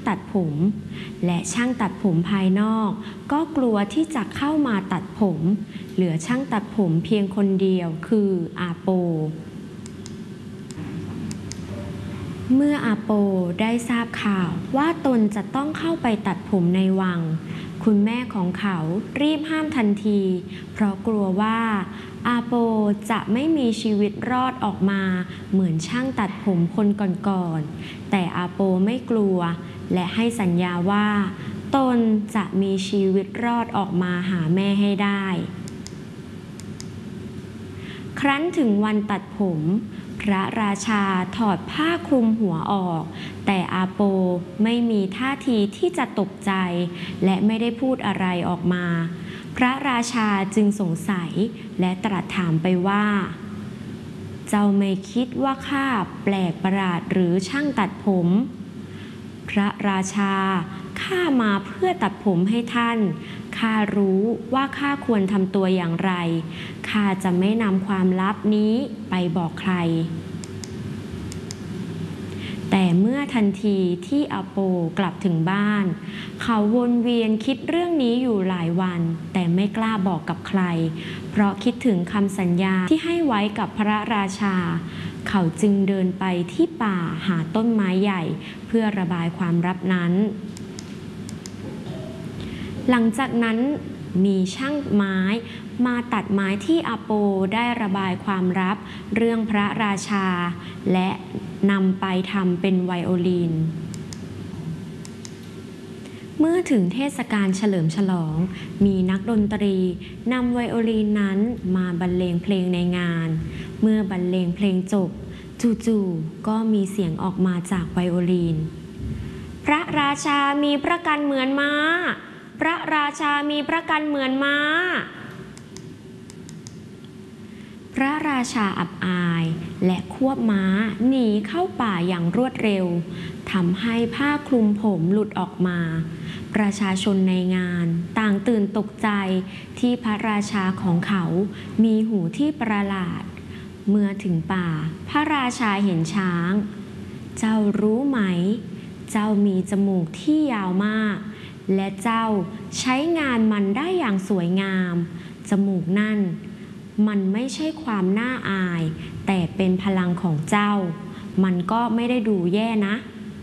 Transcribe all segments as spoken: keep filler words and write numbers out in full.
ตัดผมและช่างตัดผมภายนอกก็กลัวที่จะเข้ามาตัดผมเหลือช่างตัดผมเพียงคนเดียวคืออาโปเมื่ออาโปได้ทราบข่าวว่าตนจะต้องเข้าไปตัดผมในวังคุณแม่ของเขารีบห้ามทันทีเพราะกลัวว่าอาโปจะไม่มีชีวิตรอดออกมาเหมือนช่างตัดผมคนก่อนๆแต่อาโปไม่กลัวและให้สัญญาว่าตนจะมีชีวิตรอดออกมาหาแม่ให้ได้ครั้นถึงวันตัดผมพระราชาถอดผ้าคลุมหัวออกแต่อาโปไม่มีท่าทีที่จะตกใจและไม่ได้พูดอะไรออกมาพระราชาจึงสงสัยและตรัสถามไปว่าเจ้าไม่คิดว่าข้าแปลกประหลาดหรือช่างตัดผมพระราชาข้ามาเพื่อตัดผมให้ท่านข้ารู้ว่าข้าควรทำตัวอย่างไรข้าจะไม่นำความลับนี้ไปบอกใครแต่เมื่อทันทีที่อาโปกลับถึงบ้านเขาวนเวียนคิดเรื่องนี้อยู่หลายวันแต่ไม่กล้าบอกกับใครเพราะคิดถึงคำสัญญาที่ให้ไว้กับพระราชาเขาจึงเดินไปที่ป่าหาต้นไม้ใหญ่เพื่อระบายความลับนั้นหลังจากนั้นมีช่างไม้มาตัดไม้ที่อาโปได้ระบายความลับเรื่องพระราชาและนำไปทำเป็นไวโอลินเมื่อถึงเทศกาลเฉลิมฉลองมีนักดนตรีนำไวโอลินนั้นมาบรรเลงเพลงในงานเมื่อบรรเลงเพลงจบจู่ๆก็มีเสียงออกมาจากไวโอลินพระราชามีพระกันเหมือนม้าพระราชามีพระกันเหมือนม้าพระราชาอับอายและควบม้าหนีเข้าป่าอย่างรวดเร็วทำให้ผ้าคลุมผมหลุดออกมาประชาชนในงานต่างตื่นตกใจที่พระราชาของเขามีหูที่ประหลาดเมื่อถึงป่าพระราชาเห็นช้างเจ้ารู้ไหมเจ้ามีจมูกที่ยาวมากและเจ้าใช้งานมันได้อย่างสวยงามจมูกนั่นมันไม่ใช่ความน่าอายแต่เป็นพลังของเจ้ามันก็ไม่ได้ดูแย่นะ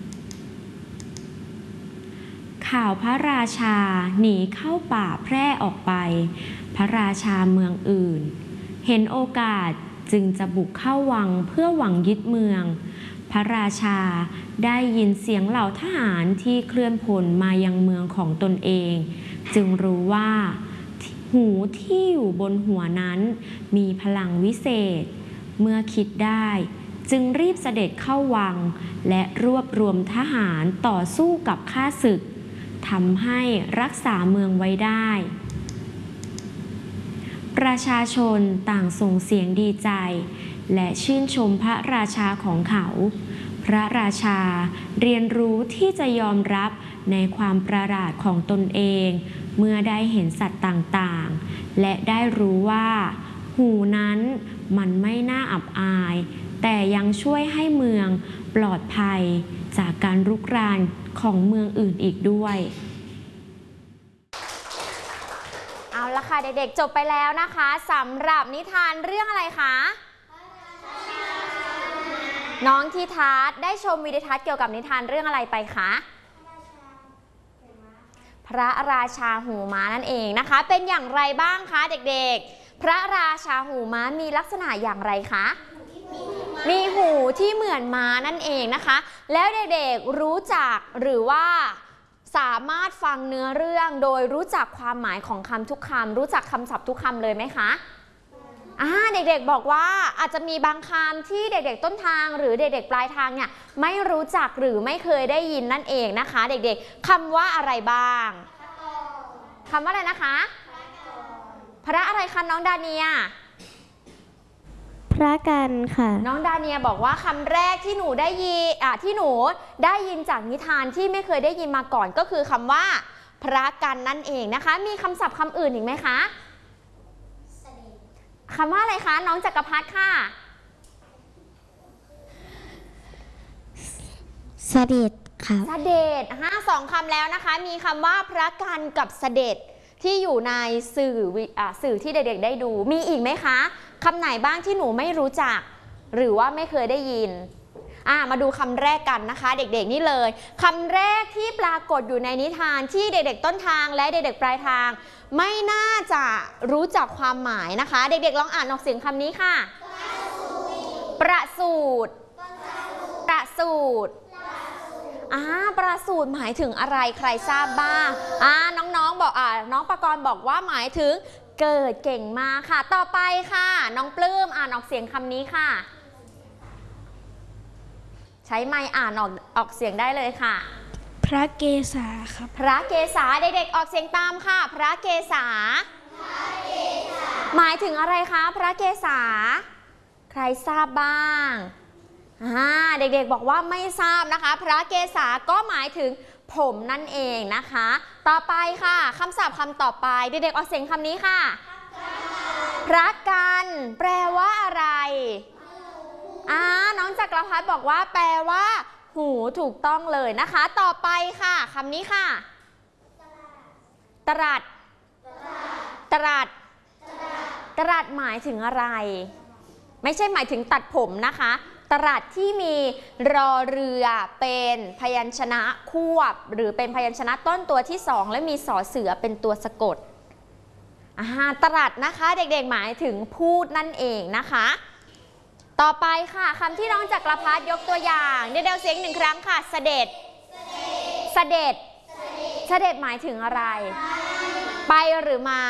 ข่าวพระราชาหนีเข้าป่าแพร่ออกไปพระราชาเมืองอื่นเห็นโอกาสจึงจะบุกเข้าวังเพื่อหวังยึดเมืองพระราชาได้ยินเสียงเหล่าทหารที่เคลื่อนพลมายังเมืองของตนเองจึงรู้ว่าหูที่อยู่บนหัวนั้นมีพลังวิเศษเมื่อคิดได้จึงรีบเสด็จเข้าวังและรวบรวมทหารต่อสู้กับข้าศึกทำให้รักษาเมืองไว้ได้ประชาชนต่างส่งเสียงดีใจและชื่นชมพระราชาของเขาพระราชาเรียนรู้ที่จะยอมรับในความประหลาดของตนเองเมื่อได้เห็นสัตว์ต่างๆและได้รู้ว่าหูนั้นมันไม่น่าอับอายแต่ยังช่วยให้เมืองปลอดภัยจากการรุกรานของเมืองอื่นอีกด้วยเอาละค่ะเด็กๆจบไปแล้วนะคะสำหรับนิทานเรื่องอะไรคะน้องทีทัศน์ได้ชมวิดีทัศน์เกี่ยวกับนิทานเรื่องอะไรไปคะพระราชาหูม้านั่นเองนะคะเป็นอย่างไรบ้างคะเด็กๆพระราชาหูม้ามีลักษณะอย่างไรคะมีหูที่เหมือนม้านั่นเองนะคะแล้วเด็กๆรู้จักหรือว่าสามารถฟังเนื้อเรื่องโดยรู้จักความหมายของคำทุกคำรู้จักคำศัพท์ทุกคำเลยไหมคะอ่าเด็กๆบอกว่าอาจจะมีบางคำที่เด็กๆต้นทางหรือเด็กๆปลายทางเนี่ยไม่รู้จักหรือไม่เคยได้ยินนั่นเองนะคะเด็กๆคำว่าอะไรบ้างคำว่าอะไรนะคะพระอะไรคะน้องดาเนียพระกันค่ะน้องดาเนียบอกว่าคำแรกที่หนูได้ยินอ่ะที่หนูได้ยินจากนิทานที่ไม่เคยได้ยินมาก่อนก็คือคำว่าพระกันนั่นเองนะคะมีคำศัพท์คำอื่นอีกไหมคะคำว่าอะไรคะน้องจักรพัฒน์ค่ะเสด็จครับเสด็จห้าสองคำแล้วนะคะ มีคำว่าพระกันกับเสด็จที่อยู่ในสื่ออ่าสื่อที่เด็กๆได้ดู มีอีกไหมคะคำไหนบ้างที่หนูไม่รู้จัก หรือว่าไม่เคยได้ยินอ่ามาดูคำแรกกันนะคะ เด็กๆนี่เลยคำแรกที่ปรากฏอยู่ในนิทานที่เด็กๆต้นทางและเด็กๆปลายทาง ไม่น่าจะรู้จักความหมายนะคะ เด็กๆลองอ่านออกเสียงคำนี้ค่ะ ประสูติประสูติอ่าประสูติหมายถึงอะไรใครทราบบ้างอ่าน้องๆบอกอ่าน้องปกรณ์บอกว่าหมายถึงเกิดเก่งมากค่ะต่อไปค่ะน้องปลื้มอ่านออกเสียงคำนี้ค่ะใช้ไมค์อ่านออกออกเสียงได้เลยค่ะพระเกศาครับพระเกศาเด็กๆออกเสียงตามค่ะพระเกศาหมายถึงอะไรคะพระเกศาใครทราบบ้างอ่าเด็กๆบอกว่าไม่ทราบนะคะพระเกศาก็หมายถึงผมนั่นเองนะคะต่อไปค่ะคำศัพท์คำต่อไปเด็กๆออกเสียงคำนี้ค่ะพระกันแปลว่าอะไรอ่าน้องจักรพัฒน์บอกว่าแปลว่าหูถูกต้องเลยนะคะต่อไปค่ะคำนี้ค่ะตรัสตรัสตรัสหมายถึงอะไรไม่ใช่หมายถึงตัดผมนะคะตรัสที่มีรอเรือเป็นพยัญชนะควบหรือเป็นพยัญชนะต้นตัวที่สองและมีสอเสือเป็นตัวสะกดอ่าตรัสนะคะเด็กๆหมายถึงพูดนั่นเองนะคะต่อไปค่ะคำที่น้องจักรพัฒน์ยกตัวอย่างเดี๋ยวเสียงหนึ่งครั้งค่ะเสด็จเสด็จเสด็จหมายถึงอะไรไปหรือมา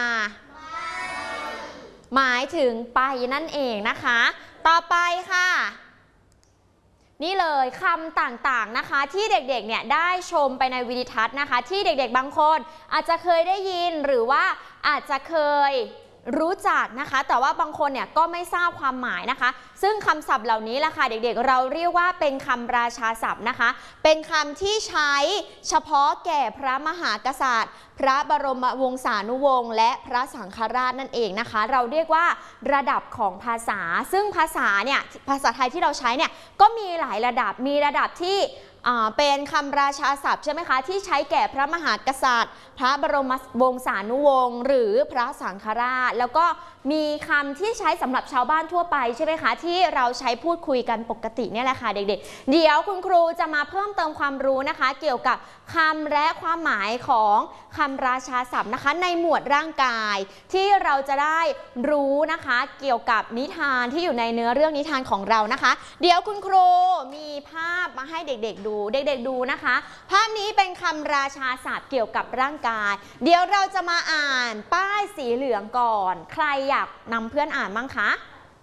หมายถึงไปนั่นเองนะคะต่อไปค่ะนี่เลยคำต่างๆนะคะที่เด็กๆเนี่ยได้ชมไปในวิดีทัศน์นะคะที่เด็กๆบางคนอาจจะเคยได้ยินหรือว่าอาจจะเคยรู้จักนะคะแต่ว่าบางคนเนี่ยก็ไม่ทราบความหมายนะคะซึ่งคำศัพท์เหล่านี้แหละค่ะเด็กๆเราเรียกว่าเป็นคำราชาศัพท์นะคะเป็นคำที่ใช้เฉพาะแก่พระมหากษัตริย์พระบรมวงศานุวงศ์และพระสังฆราชนั่นเองนะคะเราเรียกว่าระดับของภาษาซึ่งภาษาเนี่ยภาษาไทยที่เราใช้เนี่ยก็มีหลายระดับมีระดับที่เป็นคำราชาศัพท์ใช่ไหมคะที่ใช้แก่พระมหากษัตริย์พระบรมวงศานุวงศ์หรือพระสังฆราชแล้วก็มีคำที่ใช้สำหรับชาวบ้านทั่วไปใช่ไหมคะที่เราใช้พูดคุยกันปกติเนี่ยแหละค่ะเด็กๆเดี๋ยวคุณครูจะมาเพิ่มเติมความรู้นะคะเกี่ยวกับคำและความหมายของคำราชาศัพท์นะคะในหมวดร่างกายที่เราจะได้รู้นะคะเกี่ยวกับนิทานที่อยู่ในเนื้อเรื่องนิทานของเรานะคะเดี๋ยวคุณครูมีภาพมาให้เด็กๆดูเด็กๆดูนะคะภาพนี้เป็นคำราชาศัพท์เกี่ยวกับร่างกายเดี๋ยวเราจะมาอ่านป้ายสีเหลืองก่อนใครอยากนำเพื่อนอ่านบ้างคะ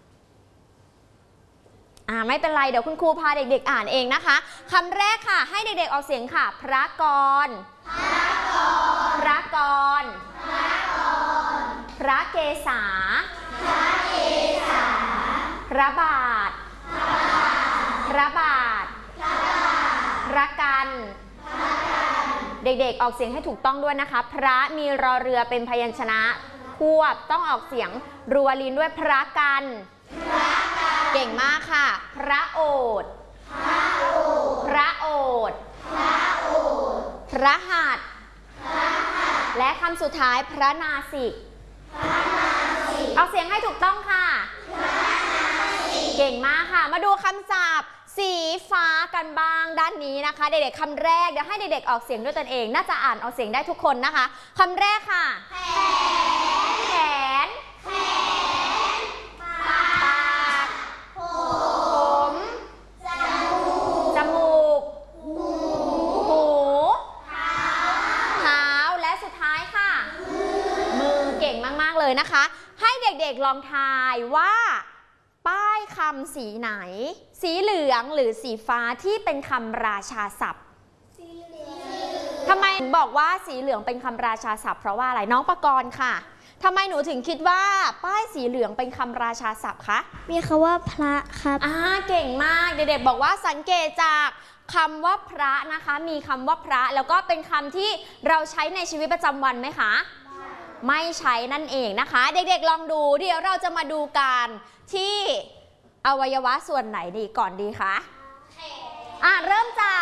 อ่าไม่เป็นไรเดี๋ยวคุณครูพาเด็กๆอ่านเองนะคะคำแรกค่ะให้เด็กๆออกเสียงค่ะพระกรพระกรพระกรพระกรพระเกศาพระเกศาพระบาทพระบาทพระกันเด็กๆออกเสียงให้ถูกต้องด้วยนะคะพระมีรอเรือเป็นพยัญชนะควบต้องออกเสียงรัวลิ้นด้วยพระกันเก่งมากค่ะพระโอษฐ์พระโอษฐ์พระหัตถ์และคำสุดท้ายพระนาสิกออกเสียงให้ถูกต้องค่ะเก่งมากค่ะมาดูคำศัพท์สีฟ้ากันบ้างด้านนี้นะคะเด็กๆคำแรกเดี๋ยวให้เด็กๆออกเสียงด้วยตนเองน่าจะอ่านออกเสียงได้ทุกคนนะคะคำแรกค่ะแขนแขนปากผมจมูกหูเท้าและสุดท้ายค่ะมือเก่งมากๆเลยนะคะให้เด็กๆลองทายว่าป้ายคำสีไหนสีเหลืองหรือสีฟ้าที่เป็นคำราชาศัพท์ทำไมบอกว่าสีเหลืองเป็นคำราชาศัพท์เพราะว่าอะไรน้องปกรณ์ค่ะทำไมหนูถึงคิดว่าป้ายสีเหลืองเป็นคำราชาศัพท์คะมีคำว่าพระครับอ่าเก่งมากเด็กๆบอกว่าสังเกตจากคำว่าพระนะคะมีคำว่าพระแล้วก็เป็นคำที่เราใช้ในชีวิตประจำวันไหมคะไม่ใช้นั่นเองนะคะเด็กๆลองดูเดี๋ยวเราจะมาดูกันที่อวัยวะส่วนไหนดีก่อนดีคะอ่ะเริ่มจาก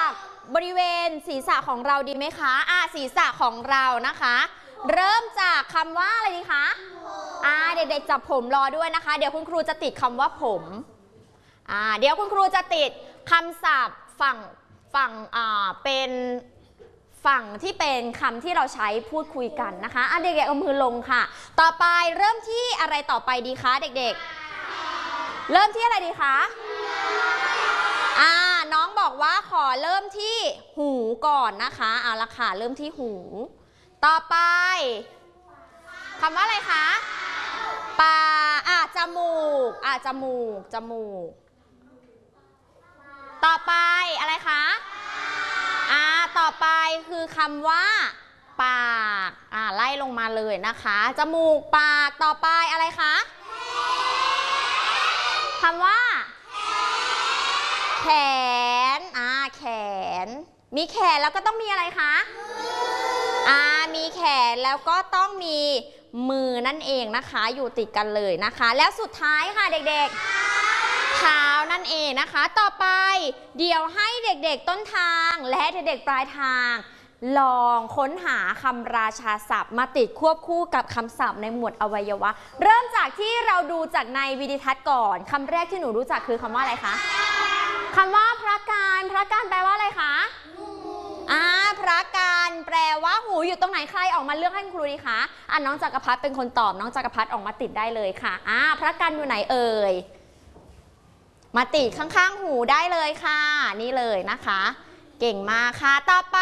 บริเวณศีรษะของเราดีไหมคะอ่าศีรษะของเรานะคะ เริ่มจากคำว่าอะไรดีคะอ่าเด็กๆจับผมรอด้วยนะคะเดี๋ยวคุณครูจะติดคำว่าผมอ่าเดี๋ยวคุณครูจะติดคำศัพท์ฝั่งฝั่งอ่าเป็นฝั่งที่เป็นคำที่เราใช้พูดคุยกันนะคะอ่ะเด็กๆเอามือลงค่ะต่อไปเริ่มที่อะไรต่อไปดีคะเด็กๆเริ่มที่อะไรดีคะอ่าน้องบอกว่าขอเริ่มที่หูก่อนนะคะเอาละค่ะเริ่มที่หูต่อไปคำว่าอะไรคะปาอ่ะจมูกอ่ะจมูกจมูกต่อไปอะไรคะอ่าต่อไปคือคำว่าปากอ่าไล่ลงมาเลยนะคะจมูกปากต่อไปอะไรคะคำว่าแขนอ่าแขนมีแขนแล้วก็ต้องมีอะไรคะอ่ามีแขนแล้วก็ต้องมีมือนั่นเองนะคะอยู่ติดกันเลยนะคะแล้วสุดท้ายค่ะเด็กๆเท้านั่นเองนะคะต่อไปเดี๋ยวให้เด็กๆต้นทางและเด็กๆปลายทางลองค้นหาคำราชาศัพท์มาติดควบคู่กับคำศัพท์ในหมวดอวัยวะเริ่มจากที่เราดูจากในวิดีทัศน์ก่อนคำแรกที่หนูรู้จักคือคำว่าอะไรคะคำว่าพระการพระการแปลว่าอะไรคะอ่าพระการแปลว่าหูอยู่ตรงไหนใครออกมาเลือกให้คุณครูดีคะอ่ะน้องจักรพัฒน์เป็นคนตอบน้องจักรพัฒน์ออกมาติดได้เลยค่ะอ่าพระการอยู่ไหนเอ่ยมาติดข้างๆหูได้เลยค่ะนี่เลยนะคะเก่งมากค่ะต่อไป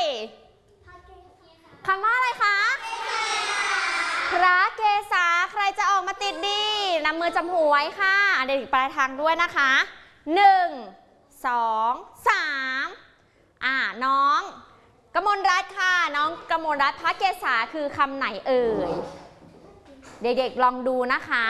คำว่าอะไรคะพระเกศาใครจะออกมาติดดีนำมือจับหูไว้ค่ะเด็กปลายทางด้วยนะคะหนึ่งสองสามอ่าน้องกมลรัตน์ค่ะน้องกมลรัตน์พระเกศาคือคำไหนเอ่ยเด็กๆลองดูนะคะ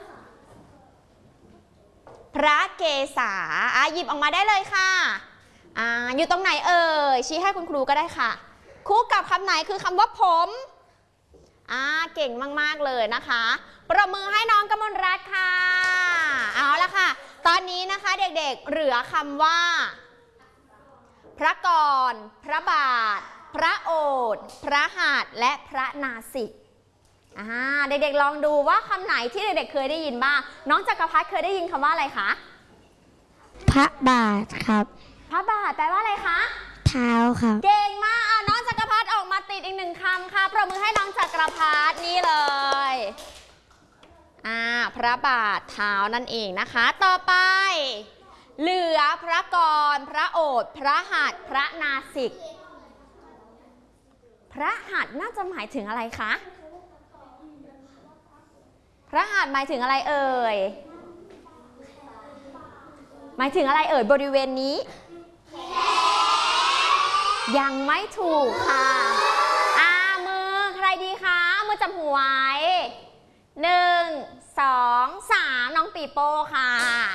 พระเกศาอ่ะหยิบออกมาได้เลยค่ะอ่าอยู่ตรงไหนเอ่ยชี้ให้คุณครูก็ได้ค่ะคู่กับคำไหนคือคำว่าผมอ่าเก่งมากๆเลยนะคะปรบมือให้น้องกมลรัตน์ค่ะเอาละค่ะตอนนี้นะคะเด็กๆเหลือคำว่าพระกรพระบาทพระโอษฐ์พระหัตถ์และพระนาสิกอ่าเด็กๆลองดูว่าคำไหนที่เด็กๆเคยได้ยินบ้างน้องจักรพัฒน์เคยได้ยินคำว่าอะไรคะพระบาทครับพระบาทแปลว่าอะไรคะเท้าครับเก่งมากเอาน้องจักรพัฒน์ออกมาติดอีกหนึ่งคำค่ะปรบมือให้น้องจักรพัฒน์นี่เลยอ่าพระบาทเท้านั่นเองนะคะต่อไปเหลือพระกรพระโอษฐ์พระหัตถ์พระนาสิกพระหัตถ์น่าจะหมายถึงอะไรคะพระหัตถ์หมายถึงอะไรเอ่ยหมายถึงอะไรเอ่ยบริเวณนี้ยังไม่ถูกค่ะอ่ามือใครดีคะมือจับหัวไว้หนึ่งสองสามน้องปีโป้ค่ะ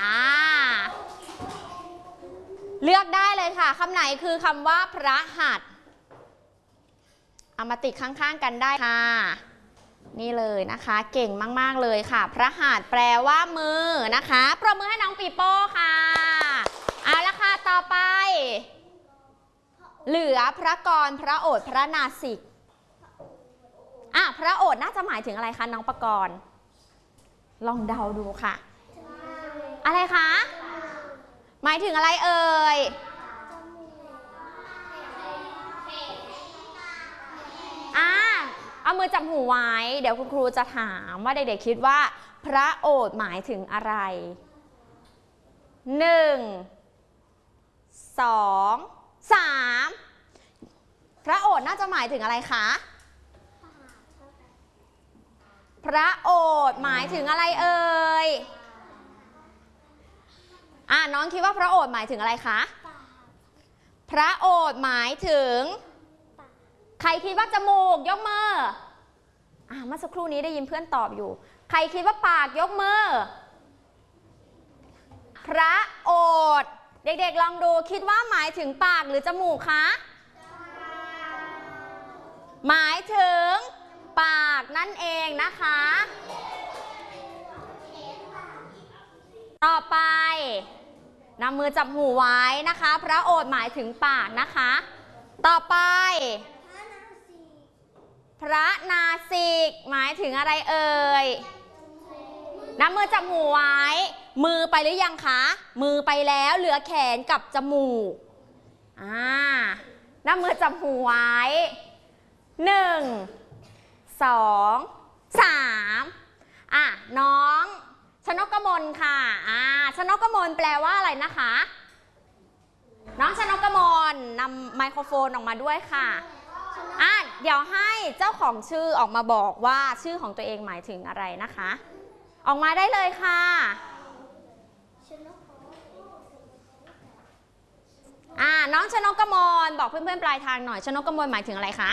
เลือกได้เลยค่ะคำไหนคือคำว่าพระหัตถ์เอามาติดข้างๆกันได้ค่ะนี่เลยนะคะเก่งมากๆเลยค่ะพระหัตถ์แปลว่ามือนะคะปรบมือให้น้องปีโป้ค่ะเอาละค่ะต่อไปเหลือพระกรพระโอษฐ์พระนาสิกอ่ะพระโอษฐ์น่าจะหมายถึงอะไรคะน้องปกรณ์ลองเดาดูค่ะอะไรคะหมายถึงอะไรเอ่ยอ่ะเอามือจับหูไว้เดี๋ยวคุณครูจะถามว่าเด็กๆคิดว่าพระโอษฐ์หมายถึงอะไรหนึ่งสองสามพระโอษฐ์น่าจะหมายถึงอะไรคะพระโอษฐ์หมายถึงอะไรเอ่ยอ่ะน้องคิดว่าพระโอษฐ์หมายถึงอะไรคะพระโอษฐ์หมายถึงใครคิดว่าจมูกยกมืออ่ะเมื่อสักครู่นี้ได้ยินเพื่อนตอบอยู่ใครคิดว่าปากยกมือพระโอษฐ์เด็กๆลองดูคิดว่าหมายถึงปากหรือจมูกคะหมายถึงปากนั่นเองนะคะต่อไปนำมือจับหูไว้นะคะพระโอษฐ์หมายถึงปากนะคะต่อไปพระนาสิกหมายถึงอะไรเอ่ยนำมือจับหูไว้มือไปหรือยังคะมือไปแล้วเหลือแขนกับจมูกอ่านำมือจับหูไว้หนึ่งสองสามอ่ะน้องชนกมลค่ะอ่าชนกมลแปลว่าอะไรนะคะน้องชนกมลนำไมโครโฟนออกมาด้วยค่ะอ่ะเดี๋ยวให้เจ้าของชื่อออกมาบอกว่าชื่อของตัวเองหมายถึงอะไรนะคะออกมาได้เลยค่ะอ่าน้องชนกมลบอกเพื่อนๆปลายทางหน่อยชนกมลหมายถึงอะไรคะ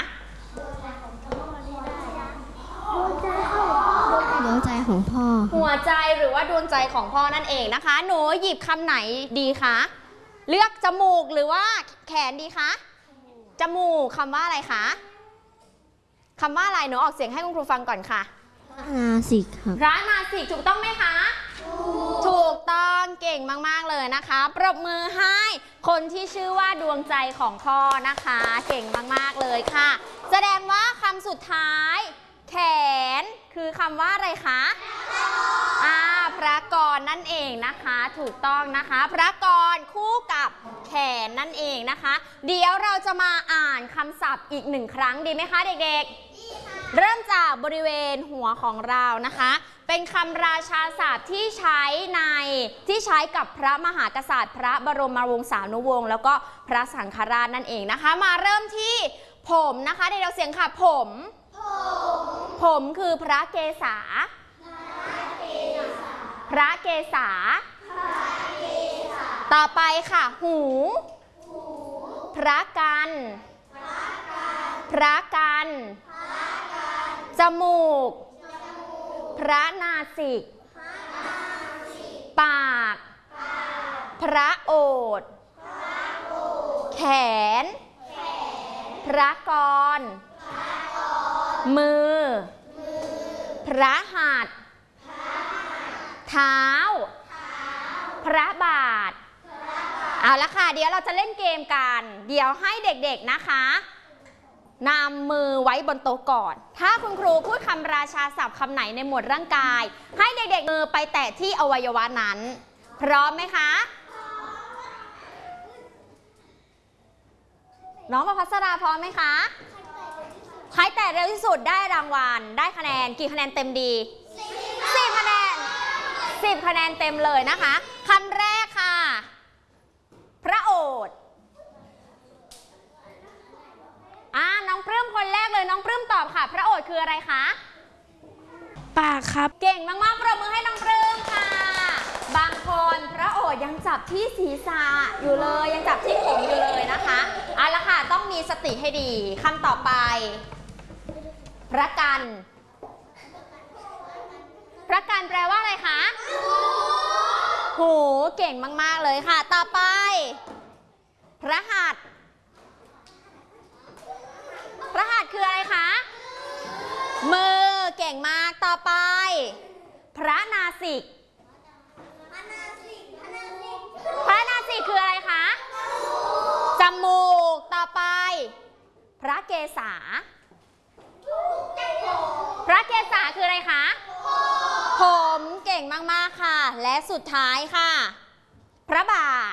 ดวงใจของพ่อหัวใจหรือว่าดวงใจของพ่อนั่นเองนะคะหนูหยิบคำไหนดีคะเลือกจมูกหรือว่าแขนดีคะจมูกคำว่าอะไรคะคำว่าอะไรหนูออกเสียงให้คุณครูฟังก่อนค่ะนาสิกครับร้านนาสิกถูกต้องไหมคะถูกต้องเก่งมากๆเลยนะคะปรบมือให้คนที่ชื่อว่าดวงใจของพ่อนะคะเก่งมากๆเลยค่ะแสดงว่าคำสุดท้ายแขนคือคำว่าอะไรคะอ่าพระกรนั่นเองนะคะถูกต้องนะคะพระกรคู่กับแขนนั่นเองนะคะเดี๋ยวเราจะมาอ่านคำศัพท์อีกหนึ่งครั้งดีไหมคะเด็กๆเริ่มจากบริเวณหัวของเรานะคะเป็นคำราชาศัพท์ที่ใช้ในที่ใช้กับพระมหากษัตริย์พระบรมวงศานุวงศ์แล้วก็พระสังฆราชนั่นเองนะคะมาเริ่มที่ผมนะคะเดี๋ยวเราเสียงค่ะผมผมคือพระเกศาพระเกศาต่อไปค่ะหูพระกันพระกันจมูกพระนาสิกปากพระโอษฐ์แขนพระกรมือพระหัตถ์เท้าพระบาทเอาละค่ะเดี๋ยวเราจะเล่นเกมกันเดี๋ยวให้เด็กๆนะคะนำมือไว้บนโต๊ะก่อนถ้าคุณครูพูดคำราชาศัพท์คำไหนในหมวดร่างกายให้เด็กๆมือไปแตะที่อวัยวะนั้นพร้อมไหมคะน้องประภัสราพร้อมไหมคะใครแตะเร็วที่สุดได้รางวัลได้คะแนนกี่คะแนนเต็มดีสิบคะแนนสิบคะแนนเต็มเลยนะคะคำแรกค่ะพระโอษฐ์อ่าน้องปลื้มคนแรกเลยน้องปลื้มตอบค่ะพระโอษฐ์คืออะไรคะปากครับเก่งมากๆปรบมือให้น้องปลื้มค่ะบางคนพระโอษฐ์ยังจับที่ศีรษะอยู่เลยยังจับที่ผมอยู่เลยนะคะเอาละค่ะต้องมีสติให้ดีคำต่อไปพระกันพระกันแปลว่าอะไรคะโหเก่งมากๆเลยค่ะต่อไปพระหัตถ์พระหัตถ์คืออะไรคะมือเก่งมากต่อไปพระนาสิกพระนาสิกคืออะไรคะจมูกต่อไปพระเกศาพระเกศาคืออะไรคะผมเก่งมากๆค่ะและสุดท้ายค่ะพระบาท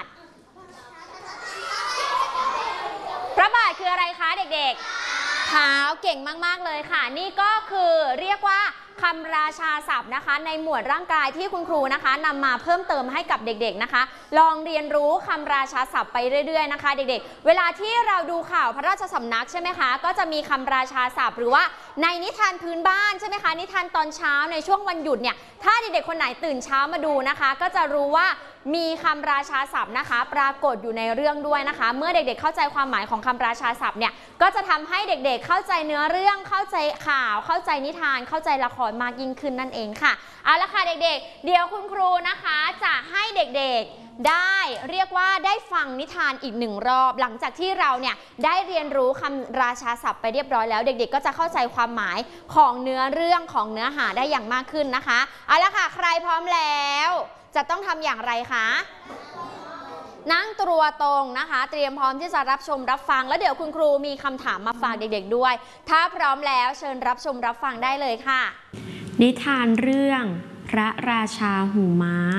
พระบาทคืออะไรคะเด็กๆเท้าเก่งมากๆเลยค่ะนี่ก็คือเรียกว่าคำราชาศัพท์นะคะในหมวดร่างกายที่คุณครูนะคะนำมาเพิ่มเติมให้กับเด็กๆนะคะลองเรียนรู้คำราชาศัพท์ไปเรื่อยๆนะคะเด็กๆเวลาที่เราดูข่าวพระราชสำนักใช่ไหมคะก็จะมีคำราชาศัพท์หรือว่าในนิทานพื้นบ้านใช่ไหมคะนิทานตอนเช้าในช่วงวันหยุดเนี่ยถ้าเด็กๆคนไหนตื่นเช้ามาดูนะคะก็จะรู้ว่ามีคำราชาศัพท์นะคะปรากฏอยู่ในเรื่องด้วยนะคะเมื่อเด็กๆเข้าใจความหมายของคำราชาศัพท์เนี่ยก็จะทำให้เด็กๆเข้าใจเนื้อเรื่องเข้าใจข่าวเข้าใจนิทานเข้าใจละครมากยิ่งขึ้นนั่นเองค่ะเอาละค่ะเด็กๆเดี๋ยวคุณครูนะคะจะให้เด็กๆได้เรียกว่าได้ฟังนิทานอีกหนึ่งรอบหลังจากที่เราเนี่ยได้เรียนรู้คำราชาศัพท์ไปเรียบร้อยแล้วเด็กๆก็จะเข้าใจความหมายของเนื้อเรื่องของเนื้อหาได้อย่างมากขึ้นนะคะเอาละค่ะใครพร้อมแล้วจะต้องทำอย่างไรคะนั่งตัวตรงนะคะ เตรียมพร้อมที่จะรับชมรับฟังแล้วเดี๋ยวคุณครูมีคำถามมาฝากเด็กๆด้วยถ้าพร้อมแล้วเชิญรับชมรับฟังได้เลยค่ะนิทานเรื่องพระราชาหูม้า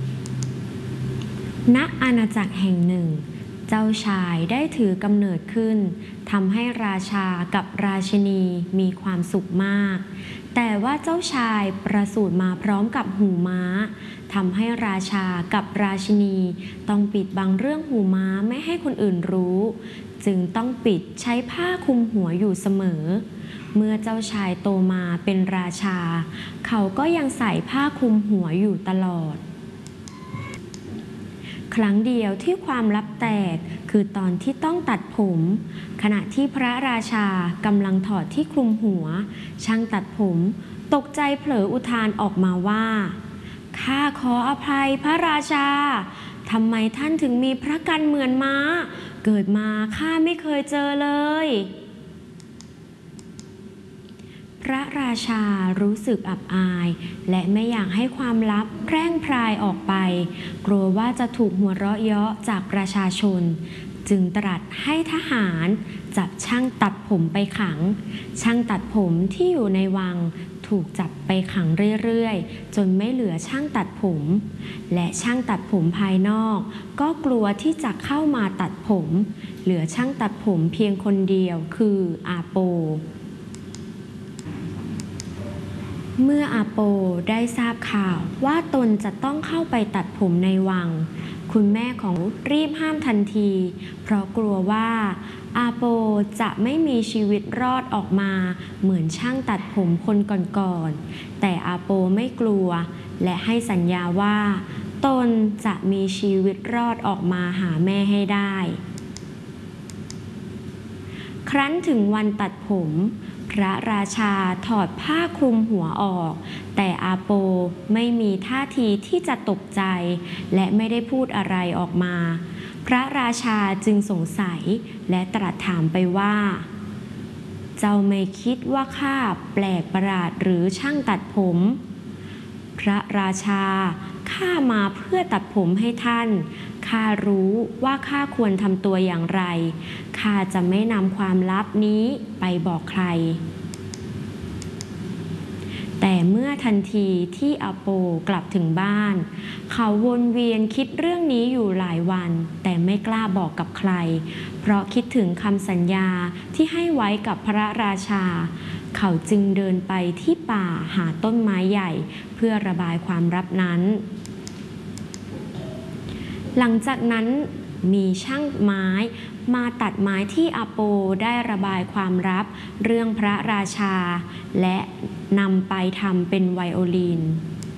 ณอาณาจักรแห่งหนึ่งเจ้าชายได้ถือกำเนิดขึ้นทำให้ราชากับราชินีมีความสุขมากแต่ว่าเจ้าชายประสูติมาพร้อมกับหูม้าทำให้ราชากับราชินีต้องปิดบังเรื่องหูม้าไม่ให้คนอื่นรู้จึงต้องปิดใช้ผ้าคลุมหัวอยู่เสมอเมื่อเจ้าชายโตมาเป็นราชาเขาก็ยังใส่ผ้าคลุมหัวอยู่ตลอดครั้งเดียวที่ความลับแตกคือตอนที่ต้องตัดผมขณะที่พระราชากำลังถอดที่คลุมหัวช่างตัดผมตกใจเผลออุทานออกมาว่าข้าขออภัยพระราชาทำไมท่านถึงมีพระกันเหมือนม้าเกิดมาข้าไม่เคยเจอเลยพระราชารู้สึกอับอายและไม่อยากให้ความลับแพร่งพรายออกไปกลัวว่าจะถูกหัวเราะเยาะจากประชาชนจึงตรัสให้ทหารจับช่างตัดผมไปขังช่างตัดผมที่อยู่ในวังถูกจับไปขังเรื่อยๆจนไม่เหลือช่างตัดผมและช่างตัดผมภายนอกก็กลัวที่จะเข้ามาตัดผมเหลือช่างตัดผมเพียงคนเดียวคืออาโปเมื่ออาโปได้ทราบข่าวว่าตนจะต้องเข้าไปตัดผมในวังคุณแม่ของรีบห้ามทันทีเพราะกลัวว่าอาโปจะไม่มีชีวิตรอดออกมาเหมือนช่างตัดผมคนก่อนๆแต่อาโปไม่กลัวและให้สัญญาว่าตนจะมีชีวิตรอดออกมาหาแม่ให้ได้ครั้นถึงวันตัดผมพระราชาถอดผ้าคลุมหัวออกแต่อาโปไม่มีท่าทีที่จะตกใจและไม่ได้พูดอะไรออกมาพระราชาจึงสงสัยและตรัสถามไปว่าเจ้าไม่คิดว่าข้าแปลกประหลาดหรือช่างตัดผมพระราชาข้ามาเพื่อตัดผมให้ท่านข้ารู้ว่าข้าควรทำตัวอย่างไรข้าจะไม่นำความลับนี้ไปบอกใครแต่เมื่อทันทีที่อาโปกลับถึงบ้านเขาวนเวียนคิดเรื่องนี้อยู่หลายวันแต่ไม่กล้าบอกกับใครเพราะคิดถึงคำสัญญาที่ให้ไว้กับพระราชาเขาจึงเดินไปที่ป่าหาต้นไม้ใหญ่เพื่อระบายความลับนั้นหลังจากนั้นมีช่างไม้มาตัดไม้ที่อาโปได้ระบายความลับเรื่องพระราชาและนำไปทำเป็นไวโอลิน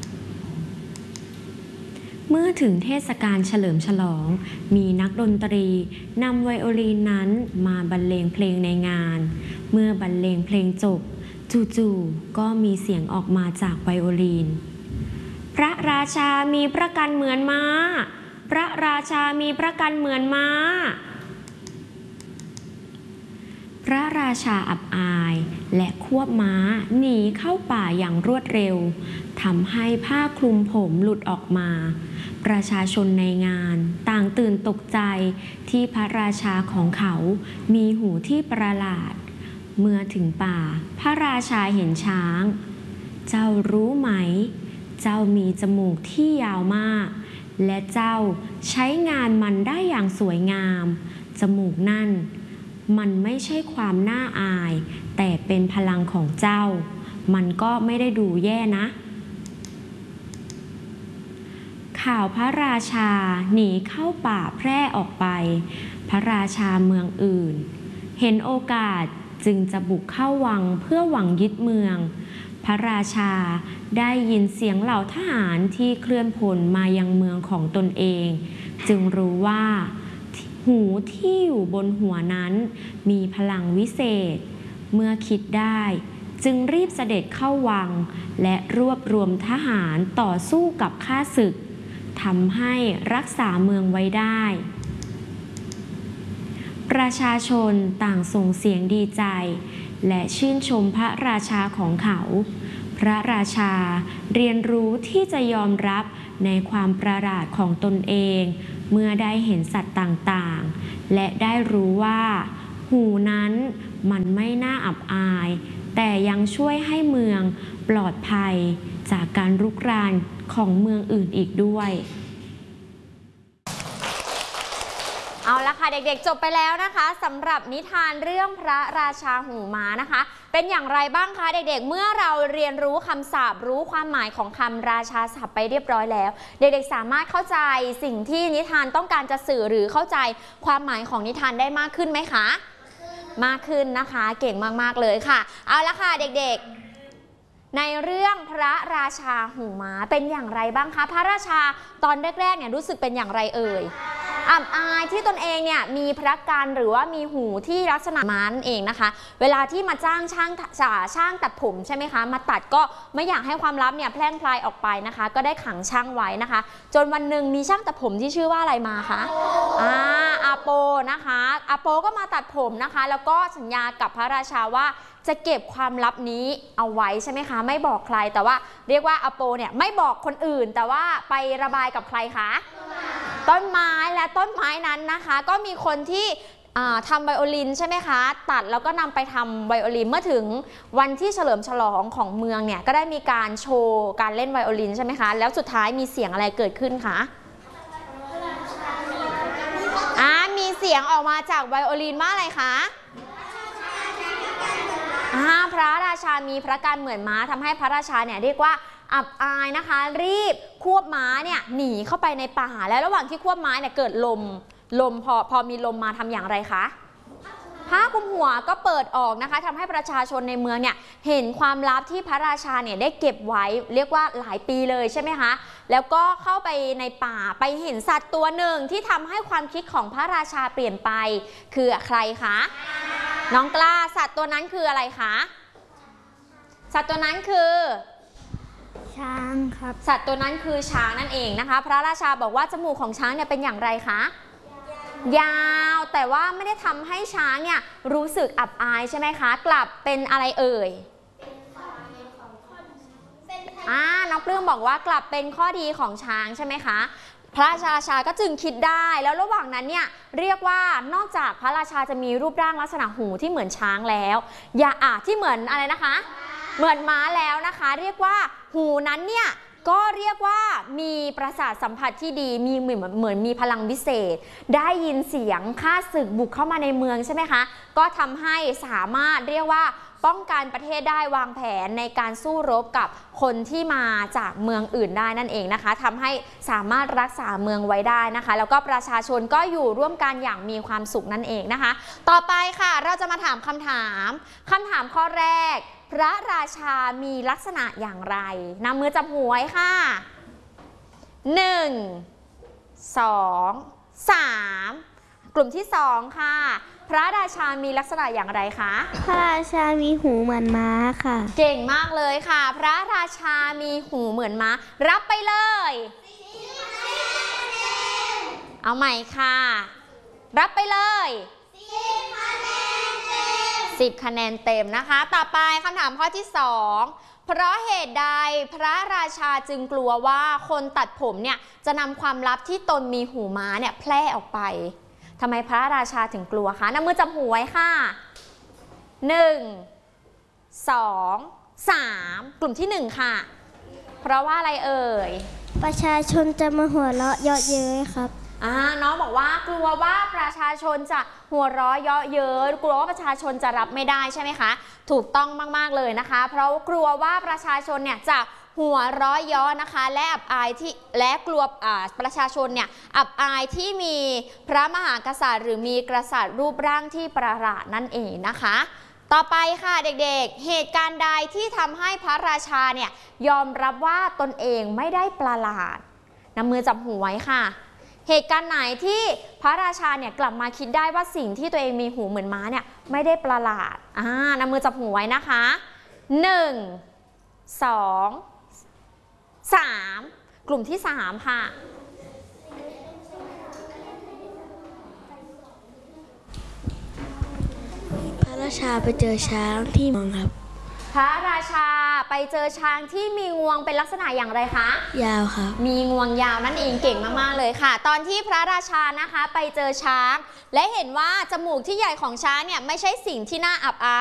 เมื่อถึงเทศกาลเฉลิมฉลองมีนักดนตรีนำไวโอลินนั้นมาบรรเลงเพลงในงานเมื่อบรรเลงเพลงจบจู่ๆก็มีเสียงออกมาจากไวโอลินพระราชามีพระกันเหมือนม้าพระราชามีพระกันเหมือนม้าพระราชาอับอายและควบม้าหนีเข้าป่าอย่างรวดเร็วทำให้ผ้าคลุมผมหลุดออกมาประชาชนในงานต่างตื่นตกใจที่พระราชาของเขามีหูที่ประหลาดเมื่อถึงป่าพระราชาเห็นช้างเจ้ารู้ไหมเจ้ามีจมูกที่ยาวมากและเจ้าใช้งานมันได้อย่างสวยงามจมูกนั่นมันไม่ใช่ความน่าอายแต่เป็นพลังของเจ้ามันก็ไม่ได้ดูแย่นะข่าวพระราชาหนีเข้าป่าแพร่ออกไปพระราชาเมืองอื่นเห็นโอกาสจึงจะบุกเข้าวังเพื่อหวังยึดเมืองพระราชาได้ยินเสียงเหล่าทหารที่เคลื่อนพลมายังเมืองของตนเองจึงรู้ว่าหูที่อยู่บนหัวนั้นมีพลังวิเศษเมื่อคิดได้จึงรีบเสด็จเข้าวังและรวบรวมทหารต่อสู้กับข้าศึกทำให้รักษาเมืองไว้ได้ประชาชนต่างส่งเสียงดีใจและชื่นชมพระราชาของเขาพระราชาเรียนรู้ที่จะยอมรับในความประหลาดของตนเองเมื่อได้เห็นสัตว์ต่างๆและได้รู้ว่าหูนั้นมันไม่น่าอับอายแต่ยังช่วยให้เมืองปลอดภัยจากการรุกรานของเมืองอื่นอีกด้วยเอาละค่ะเด็กๆจบไปแล้วนะคะสำหรับนิทานเรื่องพระราชาหูม้านะคะเป็นอย่างไรบ้างคะเด็กๆเมื่อเราเรียนรู้คำศัพท์รู้ความหมายของคำราชาศัพท์ไปเรียบร้อยแล้วเด็กๆสามารถเข้าใจสิ่งที่นิทานต้องการจะสื่อหรือเข้าใจความหมายของนิทานได้มากขึ้นไหมคะมากขึ้นนะคะเก่งมากๆเลยค่ะเอาละค่ะเด็กๆในเรื่องพระราชาหูม้าเป็นอย่างไรบ้างคะพระราชาตอนแรกๆเนี่ยรู้สึกเป็นอย่างไรเอ่ยอับอายที่ตนเองเนี่ยมีพระกันหรือว่ามีหูที่ลักษณะม้านั่นเองนะคะเวลาที่มาจ้างช่างช่างตัดผมใช่ไหมคะมาตัดก็ไม่อยากให้ความลับเนี่ยแพร่งพลายออกไปนะคะก็ได้ขังช่างไว้นะคะจนวันหนึ่งมีช่างตัดผมที่ชื่อว่าอะไรมาคะอ่าอาโปนะคะอาโปก็มาตัดผมนะคะแล้วก็สัญญากับพระราชาว่าจะเก็บความลับนี้เอาไว้ใช่ไหมคะไม่บอกใครแต่ว่าเรียกว่าอาโปเนี่ยไม่บอกคนอื่นแต่ว่าไประบายกับใครคะต้นไม้และต้นไม้นั้นนะคะก็มีคนที่ทำไวโอลินใช่ไหมคะตัดแล้วก็นำไปทำไวโอลินเมื่อถึงวันที่เฉลิมฉลองของเมืองเนี่ยก็ได้มีการโชว์การเล่นไวโอลินใช่ไหมคะแล้วสุดท้ายมีเสียงอะไรเกิดขึ้นคะอ่ามีเสียงออกมาจากไวโอลินว่าอะไรคะพระราชามีพระกันเหมือนม้าทำให้พระราชาเนี่ยเรียกว่าอับอายนะคะรีบควบม้าเนี่ยหนีเข้าไปในป่าแล้วระหว่างที่ควบม้าเนี่ยเกิดลมลมพอพอมีลมมาทำอย่างไรคะผ้าคลุมหัวก็เปิดออกนะคะทำให้ประชาชนในเมืองเนี่ยเห็นความลับที่พระราชาเนี่ยได้เก็บไว้เรียกว่าหลายปีเลยใช่ไหมคะแล้วก็เข้าไปในป่าไปเห็นสัตว์ตัวหนึ่งที่ทำให้ความคิดของพระราชาเปลี่ยนไปคือใครคะน้องกล้าสัตว์ตัวนั้นคืออะไรคะสัตว์ตัวนั้นคือช้างครับสัตว์ตัวนั้นคือช้างนั่นเองนะคะพระราชาบอกว่าจมูกของช้างเนี่ยเป็นอย่างไรคะยาวแต่ว่าไม่ได้ทำให้ช้างเนี่ยรู้สึกอับอายใช่ไหมคะกลับเป็นอะไรเอ่ยอ่าน้องปลื้มบอกว่ากลับเป็นข้อดีของช้างใช่ไหมคะพระราชาก็จึงคิดได้แล้วระหว่างนั้นเนี่ยเรียกว่านอกจากพระราชาจะมีรูปร่างลักษณะหูที่เหมือนช้างแล้วอย่าอ่ะที่เหมือนอะไรนะคะเหมือนม้าแล้วนะคะเรียกว่าหูนั้นเนี่ยก็เรียกว่ามีประสาทสัมผัสที่ดีมีเหมือนเหมือนมีพลังวิเศษได้ยินเสียงข้าศึกบุกเข้ามาในเมืองใช่ไหมคะก็ทำให้สามารถเรียกว่าป้องกันประเทศได้วางแผนในการสู้รบกับคนที่มาจากเมืองอื่นได้นั่นเองนะคะทำให้สามารถรักษาเมืองไว้ได้นะคะแล้วก็ประชาชนก็อยู่ร่วมกันอย่างมีความสุขนั่นเองนะคะต่อไปค่ะเราจะมาถามคำถามคำถามข้อแรกพระราชามีลักษณะอย่างไรนำมือจับหัวไว้ค่ะหนึ่ง สอง สามกลุ่มที่สองค่ะพระราชามีลักษณะอย่างไรคะพระราชามีหูเหมือนม้าค่ะเก่งมากเลยค่ะพระราชามีหูเหมือนม้ารับไปเลยเอาใหม่ค่ะรับไปเลยสิบคะแนนเต็มนะคะต่อไปคำถามข้อที่สองเพราะเหตุใดพระราชาจึงกลัวว่าคนตัดผมเนี่ยจะนำความลับที่ตนมีหูม้าเนี่ยแพร่ออกไปทำไมพระราชาถึงกลัวคะนำมือจับหูไว้ค่ะหนึ่ง สอง สามกลุ่มที่หนึ่งค่ะเพราะว่าอะไรเอ่ยประชาชนจะมาหัวเราะเยาะเย้ยครับอ่าน้องบอกว่ากลัวว่าประชาชนจะหัวเราะเยาะเย้ยกลัวว่าประชาชนจะรับไม่ได้ใช่ไหมคะถูกต้องมากๆเลยนะคะเพราะกลัวว่าประชาชนเนี่ยจะหัวเราะเยาะนะคะและอับอายที่และกลัวประชาชนเนี่ยอับอายที่มีพระมหากษัตริย์หรือมีกษัตริย์รูปร่างที่ประหลาดนั่นเองนะคะต่อไปค่ะเด็กๆเหตุการณ์ใดที่ทำให้พระราชาเนี่ยยอมรับว่าตนเองไม่ได้ประหลาดนำมือจับหูไว้ค่ะเหตุการณ์ไหนที่พระราชาเนี่ยกลับมาคิดได้ว่าสิ่งที่ตัวเองมีหูเหมือนม้าเนี่ยไม่ได้ประหลาดอ่านำมือจับหูไว้นะคะหนึ่ง สอง สามกลุ่มที่สามค่ะพระราชาไปเจอช้างที่เมืองครับพระราชาไปเจอช้างที่มีงวงเป็นลักษณะอย่างไรคะยาวครับมีงวงยาวนั่นเองเก่งมากๆเลยค่ะ ตอนที่พระราชานะคะไปเจอช้าง และเห็นว่าจมูกที่ใหญ่ของช้างเนี่ยไม่ใช่สิ่งที่น่าอับอาย